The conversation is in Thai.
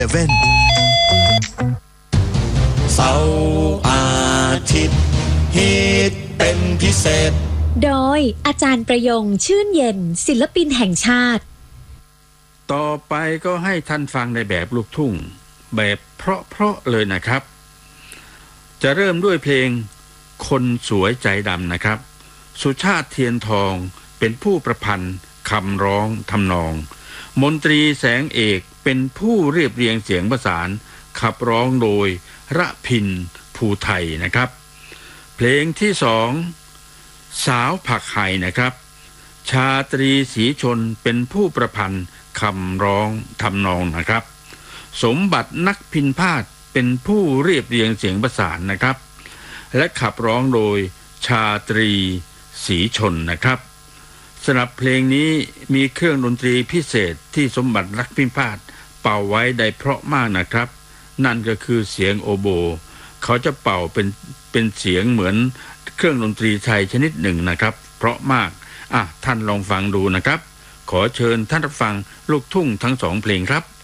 เสาร์อาทิตย์ฮิตเป็นพิเศษโดยอาจารย์ประยงชื่นเย็นศิลปินแห่งชาติต่อไปก็ให้ท่านฟังในแบบลูกทุ่งแบบเพราะเลยนะครับจะเริ่มด้วยเพลงคนสวยใจดำนะครับสุชาติเทียนทองเป็นผู้ประพันธ์คำร้องทำนองมนตรีแสงเอกเป็นผู้เรียบเรียงเสียงประสานขับร้องโดยระพินภูไทยนะครับเพลงที่สองสาวผักไห่นะครับชาตรีศรีชนเป็นผู้ประพันธ์คำร้องทำนองนะครับสมบัตินักพิณพาทย์เป็นผู้เรียบเรียงเสียงประสานนะครับและขับร้องโดยชาตรีศรีชนนะครับสำหรับเพลงนี้มีเครื่องดนตรีพิเศษที่สมบัตินักพิณพาทย์เป่าไว้ได้เพราะมากนะครับนั่นก็คือเสียงโอโบเขาจะเป่าเป็นเสียงเหมือนเครื่องดนตรีไทยชนิดหนึ่งนะครับเพราะมากท่านลองฟังดูนะครับขอเชิญท่านรับฟังลูกทุ่งทั้งสองเพลงครับ